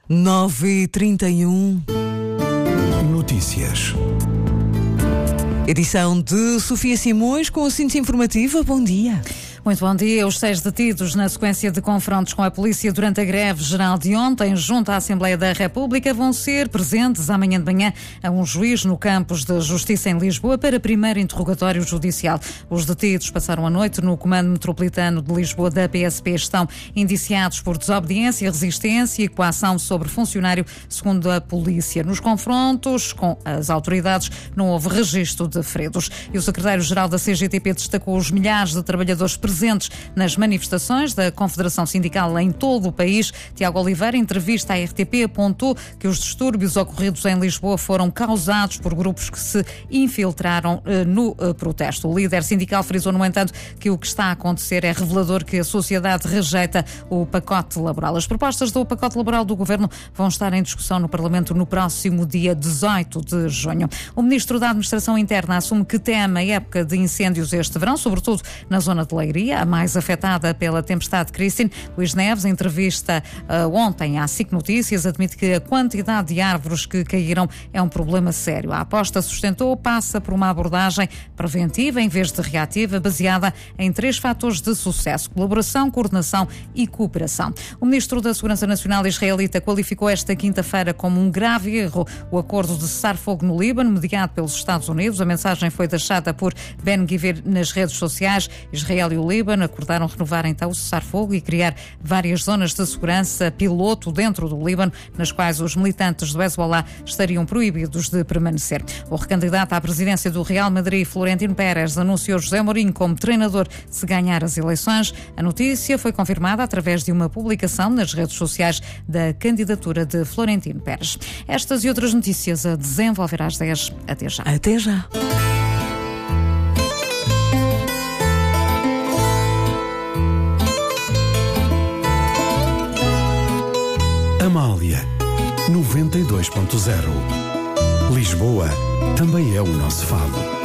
9h31. Notícias. Edição de Sofia Simões com a síntese informativa. Bom dia. Muito bom dia. Os 6 detidos na sequência de confrontos com a polícia durante a greve geral de ontem junto à Assembleia da República vão ser presentes amanhã de manhã a um juiz no campus de Justiça em Lisboa para primeiro interrogatório judicial. Os detidos passaram a noite no Comando Metropolitano de Lisboa da PSP. Estão indiciados por desobediência, resistência e coação sobre funcionário, segundo a polícia. Nos confrontos com as autoridades não houve registro de feridos. E o secretário-geral da CGTP destacou os milhares de trabalhadores presentes nas manifestações da Confederação Sindical em todo o país. Tiago Oliveira, em entrevista à RTP, apontou que os distúrbios ocorridos em Lisboa foram causados por grupos que se infiltraram no protesto. O líder sindical frisou, no entanto, que o que está a acontecer é revelador que a sociedade rejeita o pacote laboral. As propostas do pacote laboral do Governo vão estar em discussão no Parlamento no próximo dia 18 de junho. O Ministro da Administração Interna assume que teme a época de incêndios este verão, sobretudo na zona de Leiria, a mais afetada pela tempestade Christine. Luís Neves, em entrevista ontem à SIC Notícias, admite que a quantidade de árvores que caíram é um problema sério. A aposta, sustentou, passa por uma abordagem preventiva em vez de reativa, baseada em 3 fatores de sucesso: colaboração, coordenação e cooperação. O Ministro da Segurança Nacional israelita qualificou esta quinta-feira como um grave erro o acordo de cessar-fogo no Líbano, mediado pelos Estados Unidos. A mensagem foi deixada por Ben-Gvir nas redes sociais. Israel e o Líbano acordaram renovar então o cessar-fogo e criar várias zonas de segurança piloto dentro do Líbano, nas quais os militantes do Hezbollah estariam proibidos de permanecer. O recandidato à presidência do Real Madrid, Florentino Pérez, anunciou José Mourinho como treinador se ganhar as eleições. A notícia foi confirmada através de uma publicação nas redes sociais da candidatura de Florentino Pérez. Estas e outras notícias a desenvolver às 10. Até já. Até já. Amália 92.0. Lisboa também é o nosso fado.